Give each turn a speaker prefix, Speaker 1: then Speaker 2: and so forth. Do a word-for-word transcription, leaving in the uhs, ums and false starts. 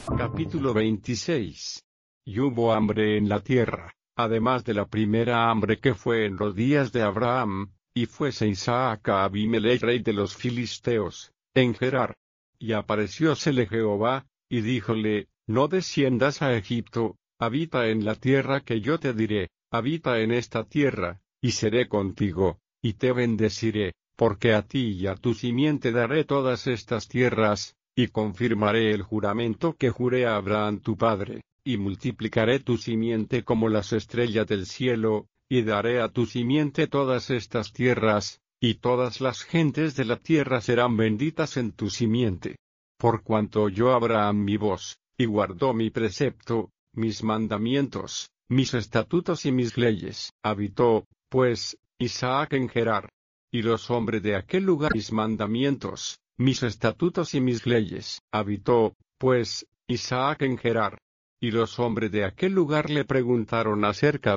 Speaker 1: Capítulo veintiséis. Y hubo hambre en la tierra, además de la primera hambre que fue en los días de Abraham, y fuese Isaac a Abimelech rey de los filisteos, en Gerar. Y apareciósele Jehová, y díjole, no desciendas a Egipto, habita en la tierra que yo te diré, habita en esta tierra, y seré contigo, y te bendeciré, porque a ti y a tu simiente daré todas estas tierras, y confirmaré el juramento que juré a Abraham tu padre, y multiplicaré tu simiente como las estrellas del cielo, y daré a tu simiente todas estas tierras, y todas las gentes de la tierra serán benditas en tu simiente. Por cuanto oyó Abraham mi voz, y guardó mi precepto, mis mandamientos, mis estatutos y mis leyes, habitó, pues, Isaac en Gerar. Y los hombres de aquel lugar mis mandamientos, mis estatutos y mis leyes, habitó, pues, Isaac en Gerar. Y los hombres de aquel lugar le preguntaron acerca